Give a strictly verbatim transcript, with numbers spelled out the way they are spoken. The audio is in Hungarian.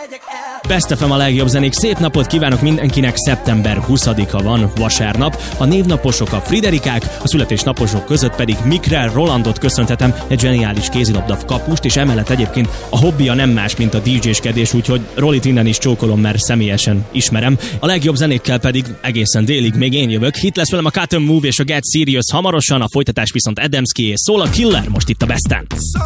Best ef em a legjobb zenék, szép napot kívánok mindenkinek, szeptember huszadika van, vasárnap. A névnaposok a Friderikák, a születésnaposok között pedig Mikrel Rolandot köszönhetem, egy zseniális kézilabda kapust, és emellett egyébként a hobbija nem más, mint a dé dzséskedés, úgyhogy Rolit innen is csókolom, mert személyesen ismerem. A legjobb zenékkel pedig egészen délig még én jövök. Itt lesz velem a Cut and Move és a Get Serious hamarosan, a folytatás viszont Adamski és szól a Killer most itt a Besten.